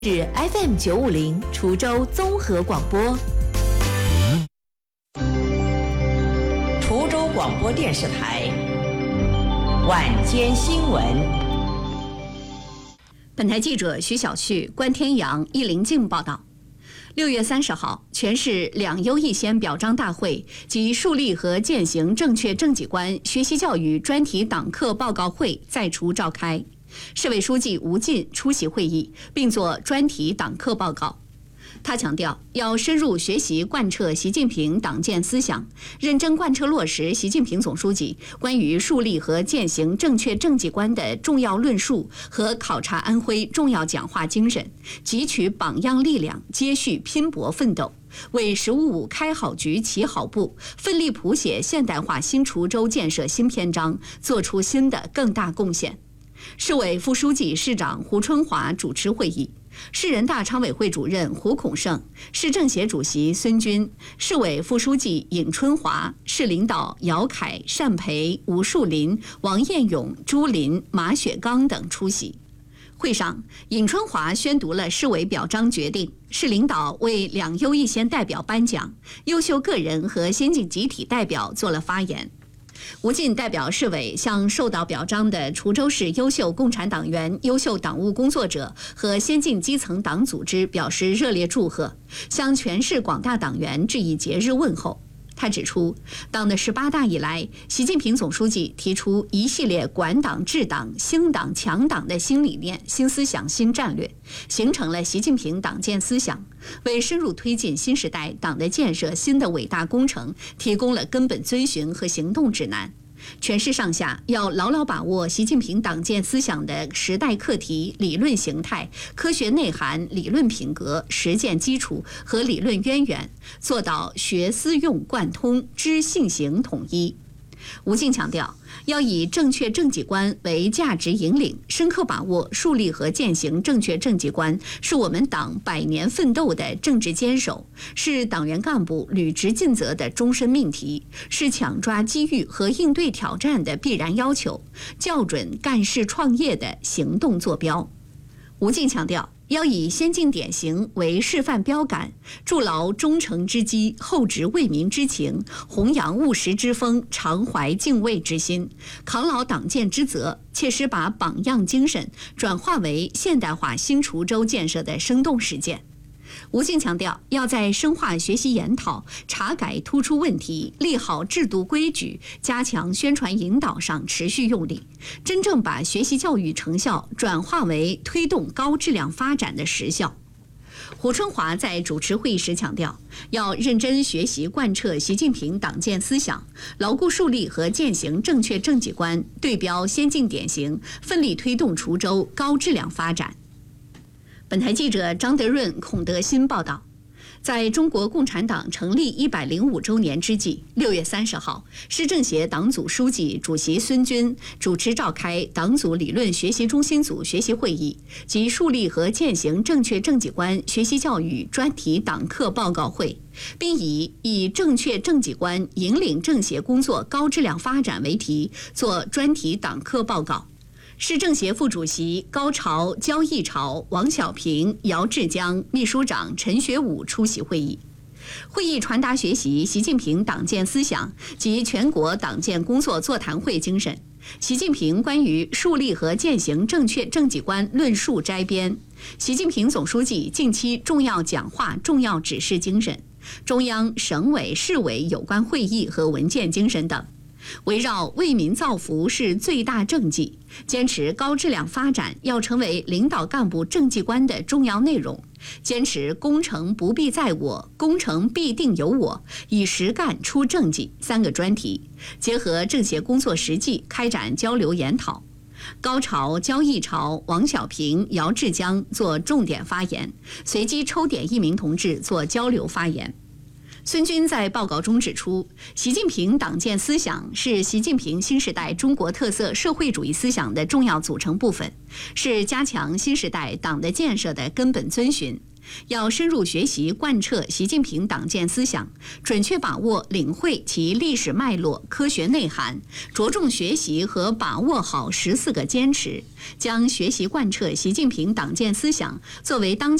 是 FM 950滁州综合广播， 滁州广播电视台晚间新闻。 本台记者徐小旭、关天阳、易林静报道。6月30号，全市两优一先表彰大会及树立和践行正确政绩观学习教育专题党课报告会在滁召开。市委书记吴进出席会议，并作专题党课报告。他强调，要深入学习贯彻习近平党建思想，认真贯彻落实习近平总书记关于树立和践行正确政绩观的重要论述和考察安徽重要讲话精神，汲取榜样力量，接续拼搏奋斗，为“十五五”开好局、起好步，奋力谱写现代化新滁州建设新篇章，做出新的更大贡献。市委副书记、市长胡春华主持会议，市人大常委会主任胡孔胜、市政协主席孙军、市委副书记尹春华、市领导姚凯、单培、吴树林、王彦勇、朱林、马雪刚等出席。会上，尹春华宣读了市委表彰决定，市领导为两优一先代表颁奖，优秀个人和先进集体代表做了发言。吴进代表市委向受到表彰的滁州市优秀共产党员、优秀党务工作者和先进基层党组织表示热烈祝贺，向全市广大党员致以节日问候。他指出，党的18大以来，习近平总书记提出一系列管党治党、兴党强党的新理念、新思想、新战略，形成了习近平党建思想，为深入推进新时代党的建设新的伟大工程提供了根本遵循和行动指南。全市上下要牢牢把握习近平党建思想的时代课题、理论形态、科学内涵、理论品格、实践基础和理论渊源，做到学思用贯通、知信行统一。吴进强调，要以正确政绩观为价值引领，深刻把握树立和践行正确政绩观，是我们党100年奋斗的政治坚守，是党员干部履职尽责的终身命题，是抢抓机遇和应对挑战的必然要求，校准干事创业的行动坐标。吴进强调，要以先进典型为示范标杆，筑牢忠诚之基，厚植为民之情，弘扬务实之风，常怀敬畏之心，扛牢党建之责，切实把榜样精神转化为现代化新滁州建设的生动实践。吴进强调，要在深化学习研讨、查改突出问题、立好制度规矩、加强宣传引导上持续用力，真正把学习教育成效转化为推动高质量发展的实效。胡春华在主持会议时强调，要认真学习贯彻习近平党建思想，牢固树立和践行正确政绩观，对标先进典型，奋力推动滁州高质量发展。本台记者张德润、孔德新报道，在中国共产党成立105周年之际，6月30号，市政协党组书记、主席孙军主持召开党组理论学习中心组学习会议及树立和践行正确政绩观学习教育专题党课报告会，并以正确政绩观引领政协工作高质量发展为题做专题党课报告。市政协副主席高潮、焦义潮、王小平、姚志江、秘书长陈学武出席会议。会议传达学习习近平党建思想及全国党建工作座谈会精神，习近平关于树立和践行正确政绩观论述摘编，习近平总书记近期重要讲话重要指示精神，中央、省委、市委有关会议和文件精神等。围绕为民造福是最大政绩，坚持高质量发展要成为领导干部政绩观的重要内容，坚持工程不必在我，工程必定有我，以实干出政绩3个专题，结合政协工作实际开展交流研讨。高潮、焦义潮、王小平、姚志江做重点发言，随机抽点1名同志做交流发言。孙军在报告中指出，习近平党建思想是习近平新时代中国特色社会主义思想的重要组成部分，是加强新时代党的建设的根本遵循。 要深入学习贯彻习近平党建思想，准确把握领会其历史脉络、科学内涵，着重学习和把握好14个坚持，将学习贯彻习近平党建思想作为当